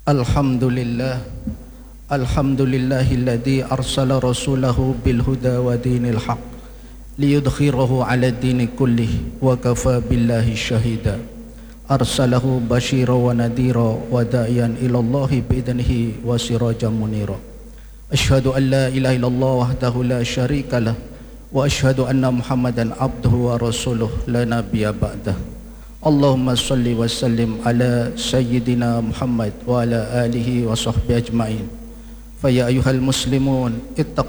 Alhamdulillah, alhamdulillahilladzi arsala rasulahu bil huda wa dinil haq liyudkhirahu ala dini kullih wa kafa billahi syahida. Arsalahu basyira wa nadhira wa da'iyan ilallahi bi'idnihi wa sirajan munira. Asyhadu an la ilaha illallah wahdahu la syarikalah wa asyhadu anna Muhammadan abduhu wa rasuluh la nabiyya ba'dah. Allahumma salli wa sallim ala sayyidina Muhammad wa ala alihi wa sahbihi ajma'in. Fa ya ayyuhal muslimun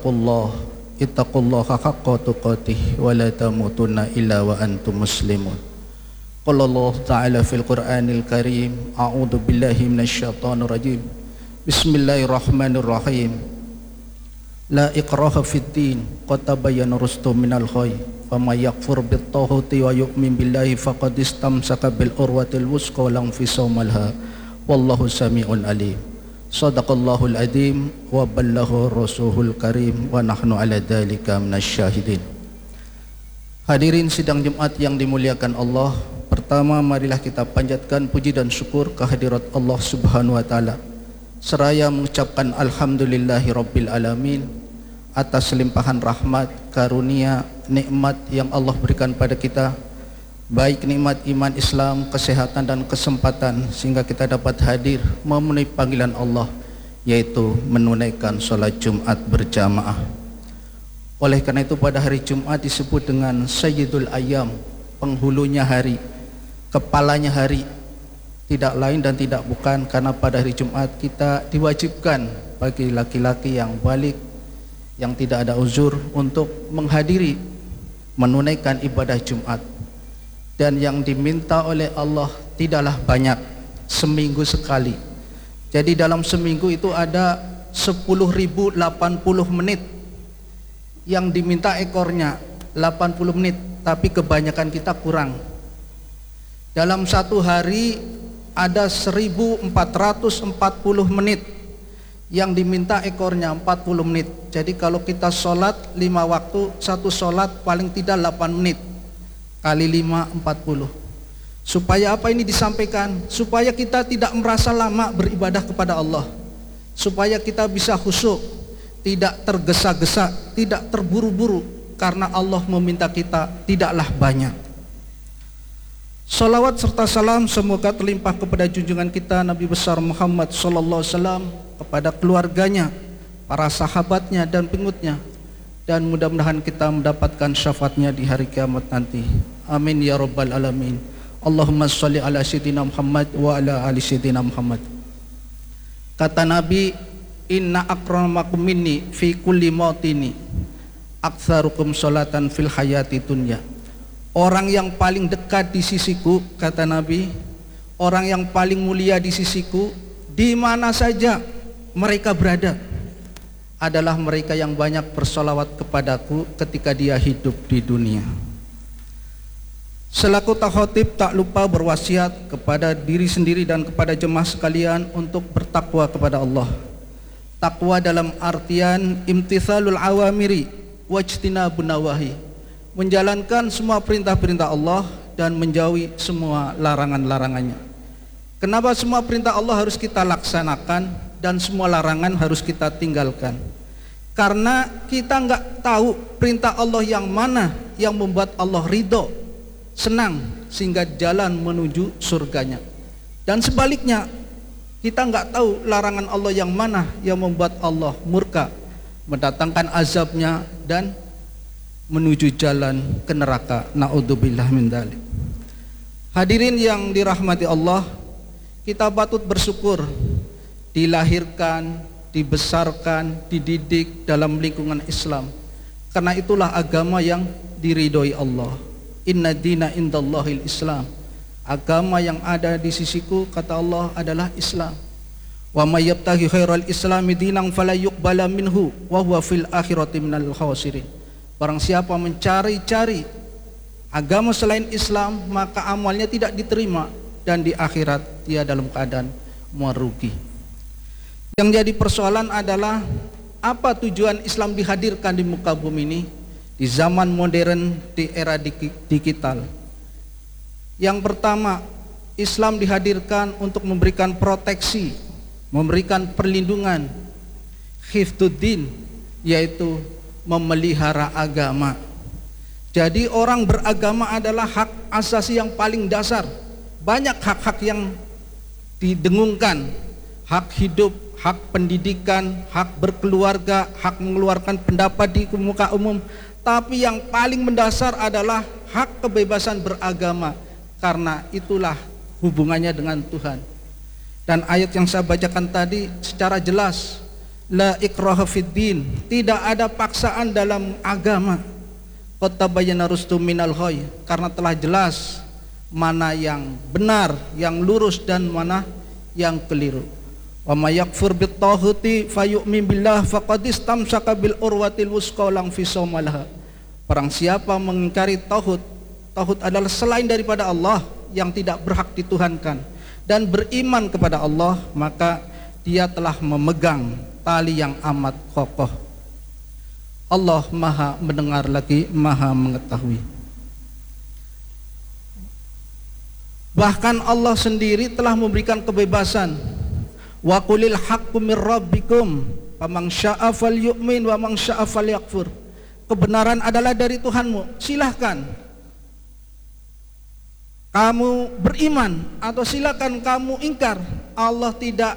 ittaqullaha haqqa tuqatih wa la tamutunna illa wa antum muslimun. Qala Allah ta'ala fil Qur'anil Karim, a'udzu billahi minasyaitonir rajim. Bismillahirrahmanirrahim. La ikraha fid din, qad tabayyana rusdu minal ghayy. Faman yakfur bit-taghuti wa yu'min billahi faqad istamsaka bil urwatil wuthqa la infisama laha wallahu sami'un alim. Shadaqallahul azim wa ballagha rasulul karim wa nahnu ala dzalika minasyahidin. Hadirin sidang Jumat yang dimuliakan Allah, pertama marilah kita panjatkan puji dan syukur kehadirat Allah Subhanahu wa taala seraya mengucapkan alhamdulillahi rabbil alamin atas limpahan rahmat, karunia, nikmat yang Allah berikan pada kita, baik nikmat iman Islam, kesehatan dan kesempatan sehingga kita dapat hadir memenuhi panggilan Allah, yaitu menunaikan sholat Jumat berjamaah. Oleh karena itu pada hari Jumat disebut dengan Sayyidul Ayyam, penghulunya hari, kepalanya hari, tidak lain dan tidak bukan karena pada hari Jumat kita diwajibkan bagi laki-laki yang balik, yang tidak ada uzur untuk menghadiri, menunaikan ibadah Jumat. Dan yang diminta oleh Allah tidaklah banyak, seminggu sekali. Jadi dalam seminggu itu ada 10.080 menit yang diminta ekornya 80 menit, tapi kebanyakan kita kurang. Dalam satu hari ada 1440 menit yang diminta ekornya 40 menit. Jadi kalau kita sholat 5 waktu, satu sholat paling tidak 8 menit kali 5, 40. Supaya apa ini disampaikan? Supaya kita tidak merasa lama beribadah kepada Allah, supaya kita bisa khusyuk, tidak tergesa-gesa, tidak terburu-buru, karena Allah meminta kita tidaklah banyak. Salawat serta salam semoga terlimpah kepada junjungan kita Nabi besar Muhammad sallallahu alaihi wasallam, kepada keluarganya, para sahabatnya dan pengikutnya, dan mudah-mudahan kita mendapatkan syafaatnya di hari kiamat nanti. Amin ya rabbal alamin. Allahumma sholli ala sayyidina Muhammad wa ala ali sayyidina Muhammad. Kata Nabi, inna akramakum minni fi kulli mautini aktsarukum sholatan fil hayati dunya. Orang yang paling dekat di sisiku, kata Nabi, orang yang paling mulia di sisiku, di mana saja mereka berada, adalah mereka yang banyak bersolawat kepadaku ketika dia hidup di dunia. Selaku takhotib tak lupa berwasiat kepada diri sendiri dan kepada jemaah sekalian untuk bertakwa kepada Allah. Takwa dalam artian imtithalul awamiri wajtinabun nawahi, menjalankan semua perintah-perintah Allah dan menjauhi semua larangan-larangannya. Kenapa semua perintah Allah harus kita laksanakan dan semua larangan harus kita tinggalkan? Karena kita nggak tahu perintah Allah yang mana yang membuat Allah ridho, senang, sehingga jalan menuju surganya. Dan sebaliknya, kita nggak tahu larangan Allah yang mana yang membuat Allah murka, mendatangkan azabnya dan menuju jalan ke neraka. Na'udzubillah min dzalik. Hadirin yang dirahmati Allah, kita patut bersyukur dilahirkan, dibesarkan, dididik dalam lingkungan Islam. Karena itulah agama yang diridhoi Allah. Inna dina indallahil Islam. Agama yang ada di sisiku, kata Allah, adalah Islam. Wa may yabtaghi khairal islami dinan fala yuqbala minhu wa huwa fil akhirati minal khasirin. Barang siapa mencari-cari agama selain Islam, maka amalnya tidak diterima dan di akhirat dia dalam keadaan merugi. Yang jadi persoalan adalah apa tujuan Islam dihadirkan di muka bumi ini di zaman modern, di era digital. Yang pertama, Islam dihadirkan untuk memberikan proteksi memberikan perlindungan, hifdzuddin, yaitu memelihara agama. Jadi orang beragama adalah hak asasi yang paling dasar. Banyak hak-hak yang didengungkan, hak hidup, hak pendidikan, hak berkeluarga, hak mengeluarkan pendapat di muka umum. Tapi yang paling mendasar adalah hak kebebasan beragama, karena itulah hubungannya dengan Tuhan. Dan ayat yang saya bacakan tadi secara jelas, la ikraha fiddin, tidak ada paksaan dalam agama. Qad tabayyana rustum minal ghayy, karena telah jelas mana yang benar, yang lurus, dan mana yang keliru. Wa may yakfur bit taghuti fayu'min billah faqad istamsaka bil urwatil wusqa lang fisam laha. Barang siapa mengingkari tauhid, tauhid adalah selain daripada Allah yang tidak berhak dituhankan, dan beriman kepada Allah, maka dia telah memegang tali yang amat kokoh. Allah maha mendengar lagi maha mengetahui. Bahkan Allah sendiri telah memberikan kebebasan. Wa qulil haqqu mir rabbikum faman syaa'a falyu'min wa man syaa'a falyakfur. Kebenaran adalah dari Tuhanmu, silahkan kamu beriman atau silakan kamu ingkar. Allah tidak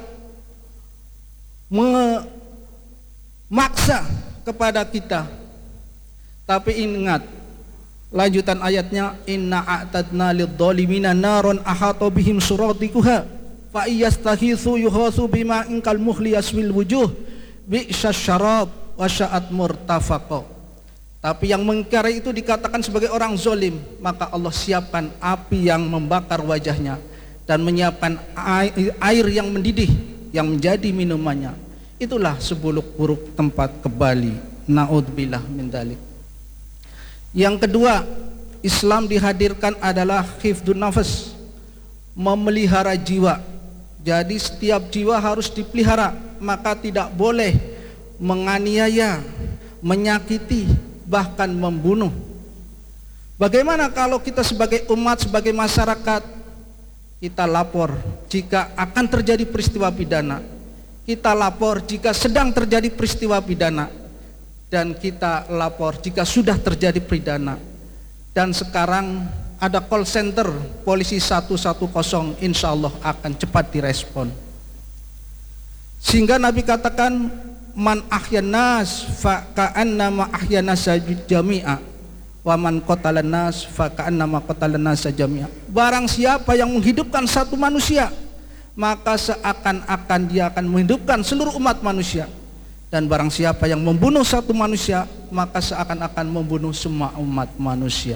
memaksa kepada kita. Tapi ingat lanjutan ayatnya, inna a'tadna lidzalimina naron ahata bihim suradiquha fa iyastahitsu yuhasu bima inkal muhli yaswil wujuh bi'sas syarab wa sya'at murtafaqa. Tapi yang mengingkari itu dikatakan sebagai orang zalim, maka Allah siapkan api yang membakar wajahnya dan menyiapkan air yang mendidih yang menjadi minumannya. Itulah sebuluk-buruk tempat kembali. Na'udzubillah min dzalik. Yang kedua, Islam dihadirkan adalah hifdzun nafas, memelihara jiwa. Jadi setiap jiwa harus dipelihara, maka tidak boleh menganiaya, menyakiti, bahkan membunuh. Bagaimana kalau kita sebagai umat, sebagai masyarakat, kita lapor jika akan terjadi peristiwa pidana, kita lapor jika sedang terjadi peristiwa pidana, dan kita lapor jika sudah terjadi pidana. Dan sekarang ada call center polisi 110, insya Allah akan cepat direspon. Sehingga Nabi katakan, man ahyan nas fa ka'annama ahyana jami'a wa man qatalan nas fa ka'annama qatalan nas jami'a. Barang siapa yang menghidupkan satu manusia, maka seakan-akan dia akan menghidupkan seluruh umat manusia. Dan barang siapa yang membunuh satu manusia, maka seakan-akan membunuh semua umat manusia.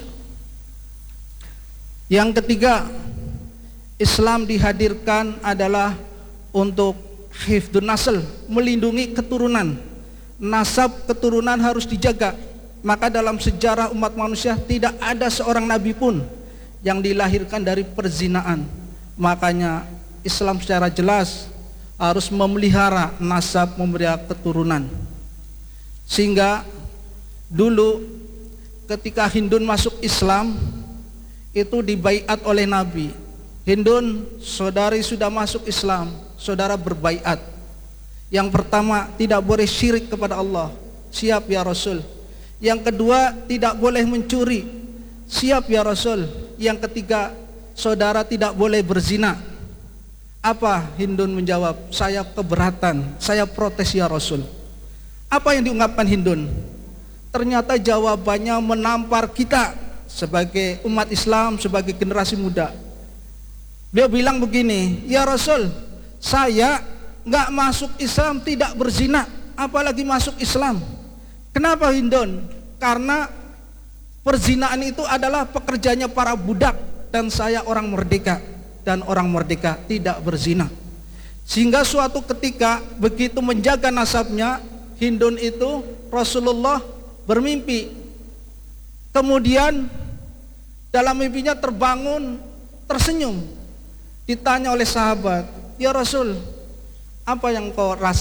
Yang ketiga, Islam dihadirkan adalah untuk hifdzun nasl, melindungi keturunan. Nasab keturunan harus dijaga. Maka dalam sejarah umat manusia tidak ada seorang nabi pun yang dilahirkan dari perzinaan. Makanya Islam secara jelas harus memelihara nasab, memelihara keturunan. Sehingga dulu ketika Hindun masuk Islam itu dibaiat oleh Nabi. Hindun, saudari sudah masuk Islam, saudara berbaiat. Yang pertama, tidak boleh syirik kepada Allah. Siap ya Rasul. Yang kedua, tidak boleh mencuri. Siap ya Rasul. Yang ketiga, saudara tidak boleh berzina. Apa Hindun menjawab? Saya keberatan, saya protes ya Rasul. Apa yang diungkapkan Hindun? Ternyata jawabannya menampar kita sebagai umat Islam, sebagai generasi muda. Dia bilang begini, ya Rasul, saya nggak masuk Islam tidak berzina, apalagi masuk Islam. Kenapa Hindun? Karena perzinaan itu adalah pekerjaannya para budak, dan saya orang merdeka, dan orang merdeka tidak berzina. Sehingga suatu ketika begitu menjaga nasabnya, Hindun itu Rasulullah bermimpi. Kemudian dalam mimpinya terbangun, tersenyum. Ditanya oleh sahabat, ya Rasul, apa yang kau rasakan?